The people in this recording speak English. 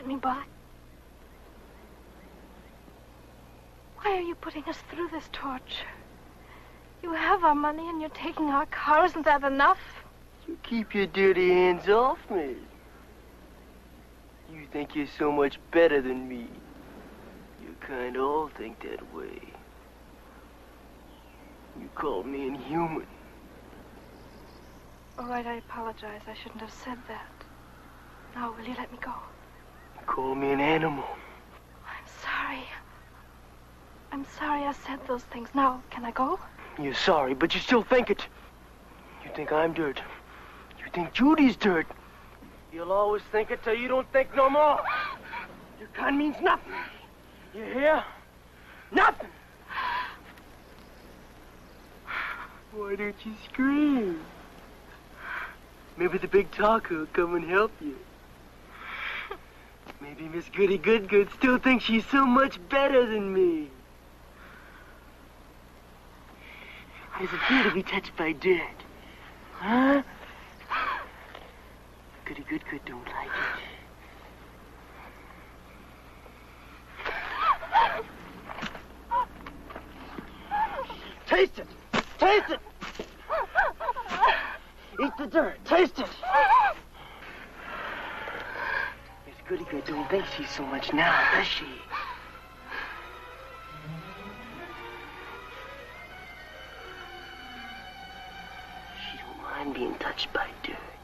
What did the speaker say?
me by? Why are you putting us through this torture? You have our money and you're taking our car. Isn't that enough? You keep your dirty hands off me. You think you're so much better than me. You kind of all think that way. You called me inhuman. All right, I apologize. I shouldn't have said that. Now, will you let me go? You called me an animal. I'm sorry. I'm sorry I said those things. Now, can I go? You're sorry, but you still think it. You think I'm dirt. You think Judy's dirt. You'll always think it till you don't think no more. Your kind means nothing. You hear? Nothing. Why don't you scream? Maybe the big talker will come and help you. Maybe Miss Goody Good still thinks she's so much better than me. How does it feel to be touched by dirt? Huh? Goody Good don't like it. Taste it! Taste it! Eat the dirt. Taste it! Miss Goody don't think she's so much now, does she? She don't mind being touched by dirt.